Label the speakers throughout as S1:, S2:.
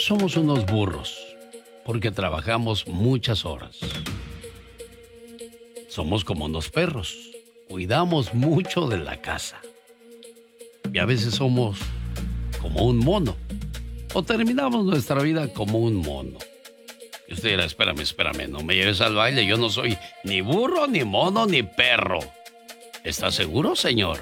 S1: somos unos burros porque trabajamos muchas horas. Somos como unos perros, cuidamos mucho de la casa. Y a veces somos como un mono, o terminamos nuestra vida como un mono. Y usted dirá, espérame, no me lleves al baile, yo no soy ni burro, ni mono, ni perro. ¿Está seguro, señor?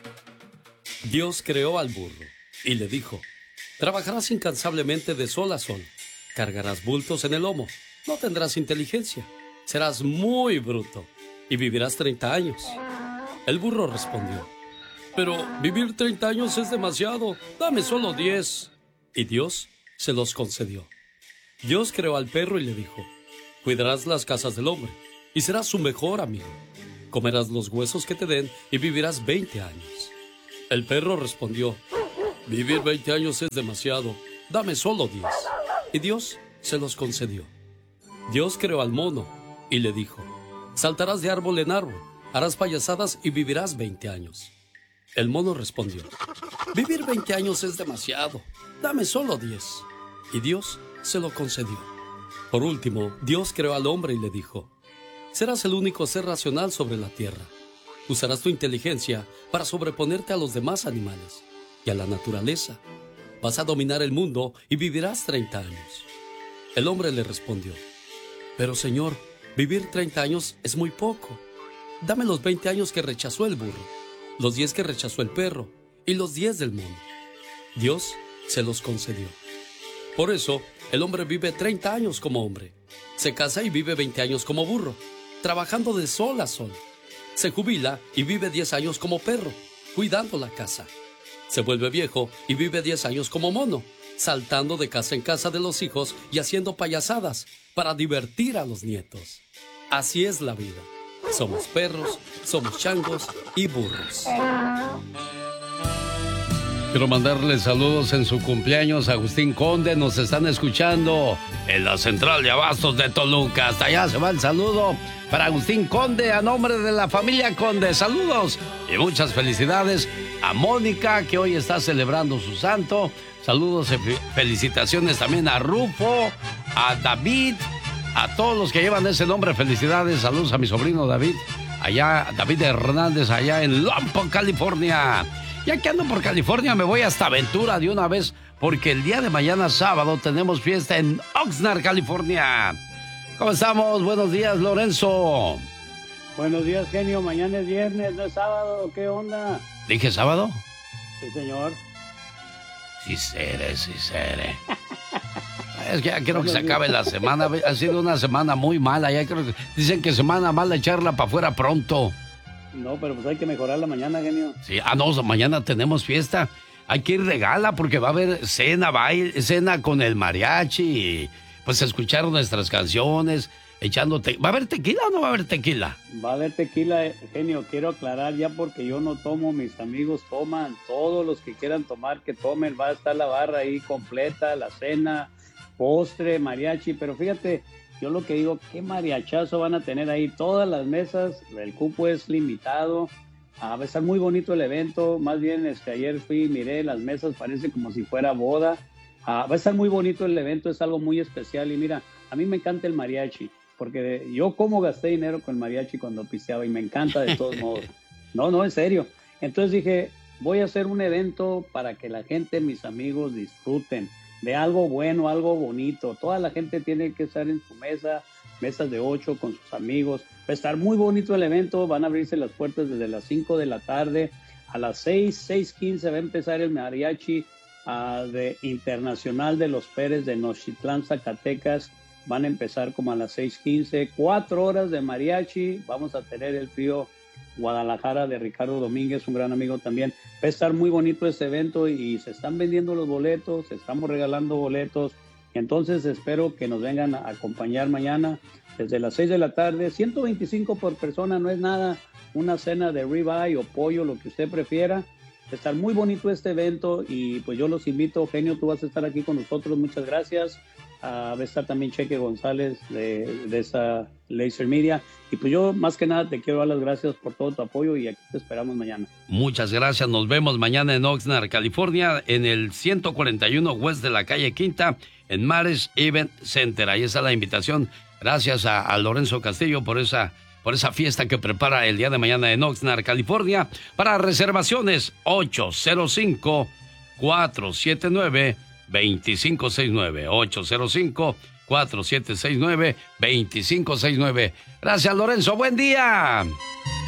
S2: Dios creó al burro y le dijo: trabajarás incansablemente de sol a sol, cargarás bultos en el lomo, no tendrás inteligencia, serás muy bruto y vivirás 30 años. El burro respondió: pero vivir 30 años es demasiado, dame solo 10. Y Dios se los concedió. Dios creó al perro y le dijo: cuidarás las casas del hombre y serás su mejor amigo. Comerás los huesos que te den y vivirás 20 años. El perro respondió: vivir 20 años es demasiado, dame solo 10. Y Dios se los concedió. Dios creó al mono y le dijo: saltarás de árbol en árbol, harás payasadas y vivirás 20 años. El mono respondió: vivir 20 años es demasiado, dame solo 10. Y Dios se lo concedió. Por último, Dios creó al hombre y le dijo: serás el único ser racional sobre la tierra. Usarás tu inteligencia para sobreponerte a los demás animales y a la naturaleza. Vas a dominar el mundo y vivirás 30 años. El hombre le respondió: pero Señor, vivir 30 años es muy poco. Dame los 20 años que rechazó el burro, los 10 que rechazó el perro y los 10 del mono. Dios se los concedió. Por eso, el hombre vive 30 años como hombre. Se casa y vive 20 años como burro, trabajando de sol a sol. Se jubila y vive 10 años como perro, cuidando la casa. Se vuelve viejo y vive 10 años como mono, saltando de casa en casa de los hijos y haciendo payasadas para divertir a los nietos. Así es la vida. Somos perros, somos changos y burros.
S1: Quiero mandarle saludos en su cumpleaños a Agustín Conde. Nos están escuchando en la central de abastos de Toluca. Hasta allá se va el saludo para Agustín Conde a nombre de la familia Conde. Saludos y muchas felicidades a Mónica, que hoy está celebrando su santo. Saludos y felicitaciones también a Rufo, a David, a todos los que llevan ese nombre. Felicidades, saludos a mi sobrino David, David Hernández, allá en Lompoc, California. Ya que ando por California, me voy hasta Ventura de una vez, porque el día de mañana sábado tenemos fiesta en Oxnard, California. ¿Cómo estamos? Buenos días, Lorenzo.
S3: Buenos días, genio. Mañana es viernes, no es sábado. ¿Qué onda?
S1: ¿Dije sábado?
S3: Sí, señor.
S1: Sí, seré. Es que ya quiero que se acabe la semana. Ha sido una semana muy mala. Ya creo que dicen que semana mala, echarla para afuera pronto.
S3: No, pero pues hay que mejorar la mañana, genio.
S1: Sí, no, mañana tenemos fiesta. Hay que ir de gala porque va a haber cena con el mariachi y pues escuchar nuestras canciones, echándote. ¿Va a haber tequila o no va a haber tequila?
S3: Va a haber tequila, genio. Quiero aclarar ya porque yo no tomo, mis amigos toman. Todos los que quieran tomar, que tomen. Va a estar la barra ahí completa, la cena, postre, mariachi. Pero fíjate, yo lo que digo, qué mariachazo van a tener ahí. Todas las mesas, el cupo es limitado. Va a estar muy bonito el evento. Más bien, ayer fui y miré las mesas, parece como si fuera boda. Va a estar muy bonito el evento, es algo muy especial. Y mira, a mí me encanta el mariachi, porque yo como gasté dinero con el mariachi cuando pisteaba y me encanta de todos modos. No, en serio. Entonces dije, voy a hacer un evento para que la gente, mis amigos, disfruten de algo bueno, algo bonito. Toda la gente tiene que estar en su mesa, mesas de 8 con sus amigos. Va a estar muy bonito el evento. Van a abrirse las puertas desde las 5 de la tarde. A las 6:15 va a empezar el mariachi de Internacional de los Pérez de Nochitlán, Zacatecas. Van a empezar como a las 6:15. 4 horas de mariachi. Vamos a tener el trío Guadalajara de Ricardo Domínguez, un gran amigo también. Va a estar muy bonito este evento y se están vendiendo los boletos, estamos regalando boletos. Entonces espero que nos vengan a acompañar mañana desde las 6 de la tarde. 125 por persona, no es nada. Una cena de ribeye o pollo, lo que usted prefiera. Va a estar muy bonito este evento y pues yo los invito. Genio, tú vas a estar aquí con nosotros, muchas gracias. va a estar también Cheque González de esa Laser Media. Y pues yo más que nada te quiero dar las gracias por todo tu apoyo y aquí te esperamos mañana.
S1: Muchas gracias, nos vemos mañana en Oxnard, California, en el 141 West de la calle Quinta, en Mares Event Center. Ahí está la invitación. Gracias a Lorenzo Castillo por esa fiesta que prepara el día de mañana en Oxnard, California. Para reservaciones, 805-479-2569. 805-479-2569. Gracias, Lorenzo. Buen día.